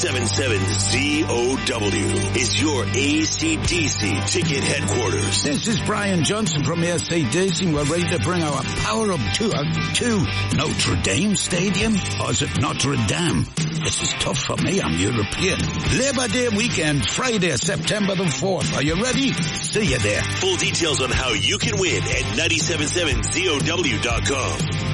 97.7 ZOW is your AC/DC ticket headquarters. This is Brian Johnson from AC/DC. We're ready to bring our Power Up Tour to Notre Dame Stadium. Or is it Notre Dame? This is tough for me. I'm European. Labor Day weekend, Friday, September the 4th. Are you ready? See you there. Full details on how you can win at 977ZOW.com.